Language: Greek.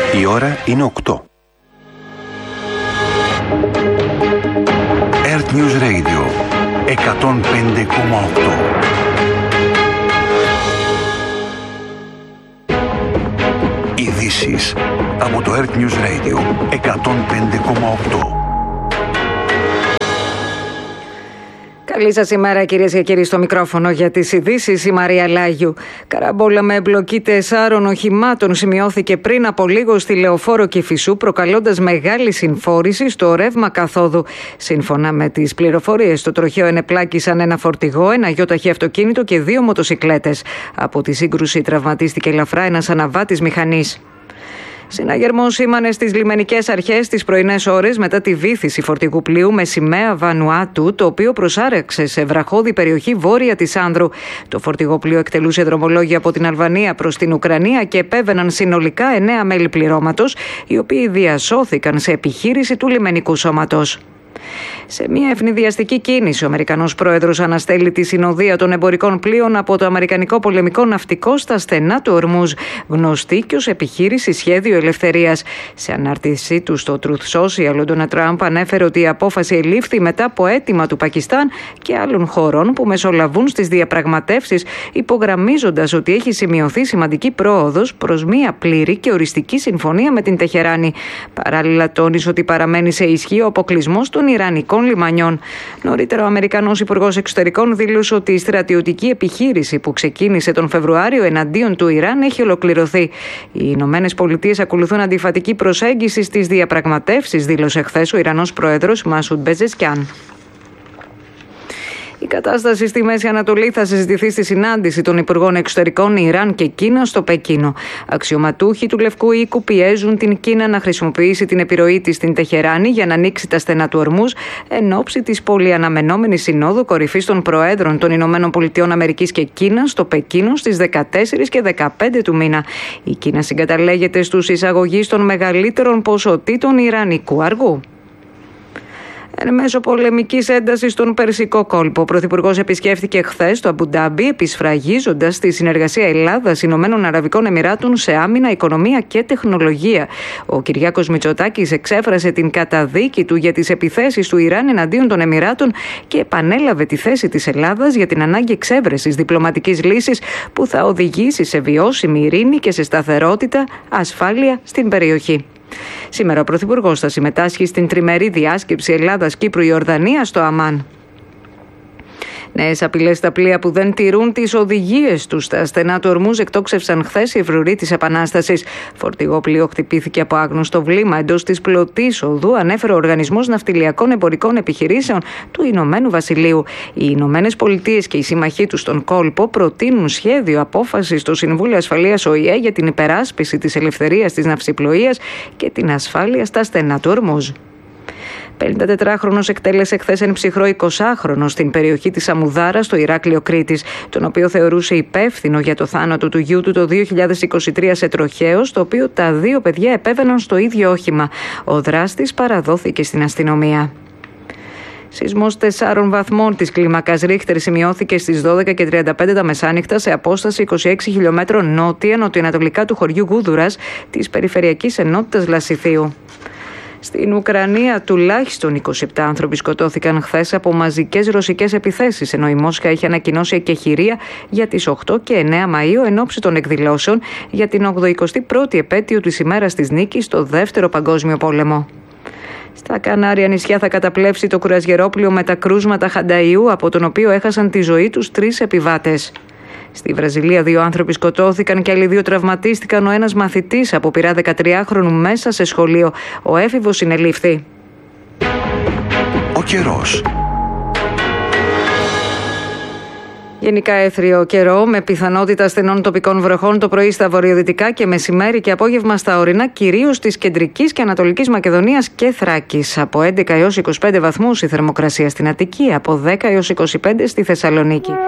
Η ώρα είναι 8. Earth News Radio 105,8. Ειδήσεις από το Earth News Radio 105,8. Καλή σας ημέρα, κυρίες και κύριοι, στο μικρόφωνο για τις ειδήσεις η Μαρία Λάγιου. Καραμπόλα με εμπλοκή 4 οχημάτων σημειώθηκε πριν από λίγο στη Λεωφόρο Κηφισού, προκαλώντας μεγάλη συμφόρηση στο ρεύμα καθόδου. Σύμφωνα με τις πληροφορίες, το τροχαίο ενεπλάκησαν ένα φορτηγό, ένα γιοταχή αυτοκίνητο και 2 μοτοσικλέτες. Από τη σύγκρουση τραυματίστηκε ελαφρά ένας αναβάτης μηχανής. Συναγερμός σήμανε στις λιμενικές αρχές τις πρωινές ώρες μετά τη βύθιση φορτηγού πλοίου με σημαία Βανουάτου, το οποίο προσάρεξε σε βραχώδη περιοχή βόρεια της Άνδρου. Το φορτηγό πλοίο εκτελούσε δρομολόγια από την Αλβανία προς την Ουκρανία και επέβαιναν συνολικά 9 μέλη πληρώματος, οι οποίοι διασώθηκαν σε επιχείρηση του λιμενικού σώματος. Σε μια ευνηδιαστική κίνηση, ο Αμερικανός πρόεδρος αναστέλει τη συνοδεία των εμπορικών πλοίων από το Αμερικανικό πολεμικό ναυτικό στα στενά του Ορμούζ, γνωστή και ως επιχείρηση Σχέδιο Ελευθερίας. Σε ανάρτησή του στο Truth Social, ο Ντόναλντ Τραμπ ανέφερε ότι η απόφαση ελήφθη μετά από αίτημα του Πακιστάν και άλλων χωρών που μεσολαβούν στις διαπραγματεύσεις, υπογραμμίζοντας ότι έχει σημειωθεί σημαντική πρόοδος προς μια πλήρη και οριστική συμφωνία με την Τεχεράνη. Παράλληλα, τόνισε ότι παραμένει σε ισχύ ο αποκλεισμός των Ιρανικών λιμανιών. Νωρίτερα, ο Αμερικανός Υπουργός Εξωτερικών δήλωσε ότι η στρατιωτική επιχείρηση που ξεκίνησε τον Φεβρουάριο εναντίον του Ιράν έχει ολοκληρωθεί. Οι Ηνωμένες Πολιτείες ακολουθούν αντιφατική προσέγγιση στις διαπραγματεύσεις, δήλωσε χθες ο Ιρανός πρόεδρος Μασούντ Πεζεσκιάν. Η κατάσταση στη Μέση Ανατολή θα συζητηθεί στη συνάντηση των Υπουργών Εξωτερικών Ιράν και Κίνα στο Πεκίνο. Αξιωματούχοι του Λευκού Οίκου πιέζουν την Κίνα να χρησιμοποιήσει την επιρροή της στην Τεχεράνη για να ανοίξει τα στενά του Ορμούζ εν ώψη της πολυαναμενόμενης συνόδου κορυφής των Προέδρων των Ηνωμένων Πολιτειών Αμερικής και Κίνας στο Πεκίνο στις 14 και 15 του μήνα. Η Κίνα συγκαταλέγεται στους εισαγωγείς των μεγαλύτερων ποσοτήτων ιρανικού αργού. Εν μέσω πολεμικής έντασης στον Περσικό κόλπο, ο Πρωθυπουργός επισκέφθηκε χθες το Αμπουντάμπι, επισφραγίζοντας τη συνεργασία Ελλάδας-Ηνωμένων Αραβικών Εμιράτων σε άμυνα, οικονομία και τεχνολογία. Ο Κυριάκος Μητσοτάκης εξέφρασε την καταδίκη του για τις επιθέσεις του Ιράν εναντίον των Εμιράτων και επανέλαβε τη θέση της Ελλάδας για την ανάγκη εξέβρεσης διπλωματικής λύσης που θα οδηγήσει σε βιώσιμη ειρήνη και σε σταθερότητα, ασφάλεια στην περιοχή. Σήμερα ο Πρωθυπουργός θα συμμετάσχει στην τριμερή διάσκεψη Ελλάδας-Κύπρου-Ιορδανίας στο Αμάν. Νέες απειλές στα πλοία που δεν τηρούν τις οδηγίες τους στα στενά του Ορμούζ εκτόξευσαν χθες οι φρουροί της Επανάστασης. Φορτηγό πλοίο χτυπήθηκε από άγνωστο βλήμα εντός της πλωτής οδού, ανέφερε ο Οργανισμός Ναυτιλιακών Εμπορικών Επιχειρήσεων του Ηνωμένου Βασιλείου. Οι Ηνωμένες Πολιτείες και οι σύμμαχοί τους στον κόλπο προτείνουν σχέδιο απόφασης στο Συμβούλιο Ασφαλείας ΟΗΕ για την υπεράσπιση της ελευθερίας της ναυσιπλοείας και την ασφάλεια στα στενά του Ορμούζ. 54χρονος εκτέλεσε χθες ένα ψυχρό 20χρονο στην περιοχή της Αμουδάρα στο Ηράκλειο Κρήτης, τον οποίο θεωρούσε υπεύθυνο για το θάνατο του γιού του το 2023 σε τροχαίο, στο οποίο τα 2 παιδιά επέβαιναν στο ίδιο όχημα. Ο δράστης παραδόθηκε στην αστυνομία. Σεισμός 4 βαθμών της κλίμακας Ρίχτερ σημειώθηκε στις 12:35 τα μεσάνυχτα σε απόσταση 26 χιλιόμετρων νότια-νοτιοανατολικά του χωριού Γούδουρας της Περιφερειακής Ενότητας Λασιθίου. Στην Ουκρανία τουλάχιστον 27 άνθρωποι σκοτώθηκαν χθες από μαζικές ρωσικές επιθέσεις, ενώ η Μόσχα είχε ανακοινώσει εκεχηρία για τις 8 και 9 Μαΐου εν ώψη των εκδηλώσεων για την 81η επέτειο της ημέρας της νίκης στο Δεύτερο Παγκόσμιο Πόλεμο. Στα Κανάρια νησιά θα καταπλέψει το κουρασγερόπλοιο με τα κρούσματα Χανταϊού, από τον οποίο έχασαν τη ζωή τους 3 επιβάτες. Στη Βραζιλία 2 άνθρωποι σκοτώθηκαν και άλλοι 2 τραυματίστηκαν. Ο ένας μαθητής αποπειρά 13χρονου μέσα σε σχολείο. Ο έφηβος συνελήφθη. Ο καιρός. Γενικά έθριο καιρό με πιθανότητα στενών τοπικών βροχών το πρωί στα βορειοδυτικά και μεσημέρι και απόγευμα στα ορεινά, κυρίως της κεντρικής και ανατολικής Μακεδονίας και Θράκης. Από 11 έως 25 βαθμούς η θερμοκρασία στην Αττική, από 10 έως 25 στη Θεσσαλονίκη.